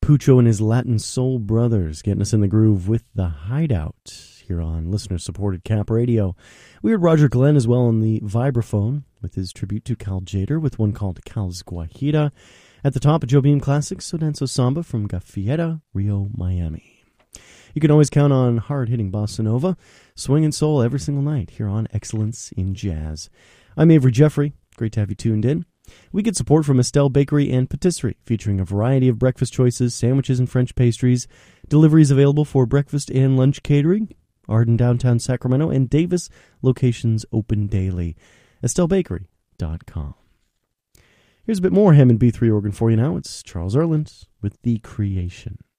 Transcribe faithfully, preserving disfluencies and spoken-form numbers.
Ayacucho and his Latin Soul Brothers getting us in the groove with The Hideout here on listener-supported Cap Radio. We heard Roger Glenn as well on the vibraphone with his tribute to Cal Tjader with one called Cal's Guajira. At the top, a Joe Beam classic, Sodanzo Samba from Gafieta, Rio, Miami. You can always count on hard-hitting bossa nova, swing and soul every single night here on Excellence in Jazz. I'm Avery Jeffrey. Great to have you tuned in. We get support from Estelle Bakery and Patisserie, featuring a variety of breakfast choices, sandwiches, and French pastries. Deliveries available for breakfast and lunch catering. Arden, downtown Sacramento, and Davis locations open daily. estelle bakery dot com. Here's a bit more Hammond B three organ for you now. It's Charles Erland with The Creation.